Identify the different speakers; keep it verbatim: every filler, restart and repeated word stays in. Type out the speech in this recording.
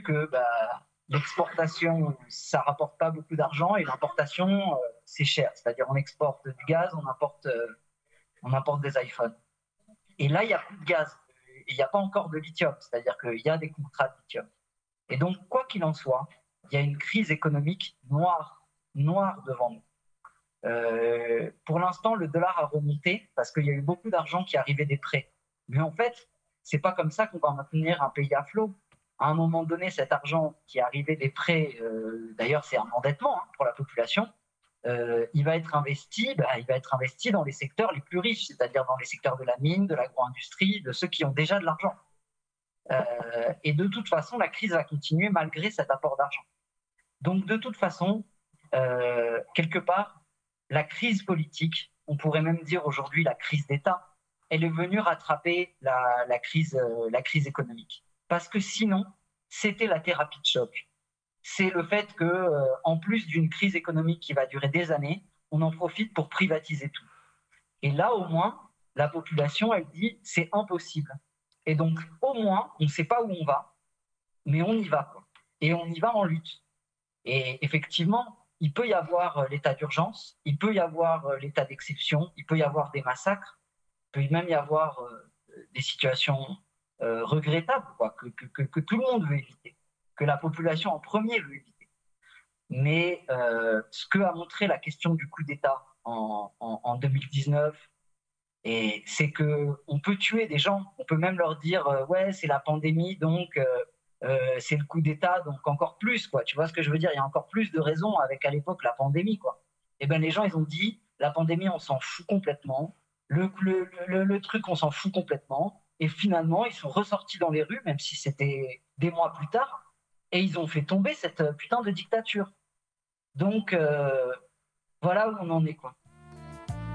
Speaker 1: que bah, l'exportation, ça rapporte pas beaucoup d'argent et l'importation, euh, c'est cher. C'est-à-dire on exporte du gaz, on importe, euh, on importe des iPhones. Et là, il n'y a plus de gaz. Il n'y a pas encore de lithium. C'est-à-dire qu'il y a des contrats de lithium. Et donc, quoi qu'il en soit, il y a une crise économique noire, noire devant nous. Euh, pour l'instant, le dollar a remonté parce qu'il y a eu beaucoup d'argent qui arrivait des prêts. Mais en fait, c'est pas comme ça qu'on va maintenir un pays à flot. À un moment donné, cet argent qui est arrivé des prêts, euh, d'ailleurs c'est un endettement hein, pour la population, euh, il va être investi, bah, il va être investi dans les secteurs les plus riches, c'est-à-dire dans les secteurs de la mine, de l'agro-industrie, de ceux qui ont déjà de l'argent. Euh, et de toute façon, la crise va continuer malgré cet apport d'argent. Donc de toute façon, euh, quelque part, la crise politique, on pourrait même dire aujourd'hui la crise d'État, elle est venue rattraper la, la, crise, euh, la crise économique. Parce que sinon, c'était la thérapie de choc. C'est le fait que, euh, en plus d'une crise économique qui va durer des années, on en profite pour privatiser tout. Et là, au moins, la population, elle dit, c'est impossible. Et donc, au moins, on ne sait pas où on va, mais on y va, quoi. Et on y va en lutte. Et effectivement, il peut y avoir l'état d'urgence, il peut y avoir l'état d'exception, il peut y avoir des massacres, il peut même y avoir des situations euh, regrettables, quoi, que, que, que tout le monde veut éviter, que la population en premier veut éviter. Mais euh, ce que a montré la question du coup d'État en, en, en deux mille dix-neuf, et c'est qu'on peut tuer des gens, on peut même leur dire euh, ouais c'est la pandémie donc euh, euh, c'est le coup d'État donc encore plus quoi. Tu vois ce que je veux dire? Il y a encore plus de raisons avec à l'époque la pandémie quoi. Et ben les gens ils ont dit la pandémie on s'en fout complètement, le, le, le, le truc on s'en fout complètement et finalement ils sont ressortis dans les rues même si c'était des mois plus tard et ils ont fait tomber cette putain de dictature. Donc euh, voilà où on en est quoi.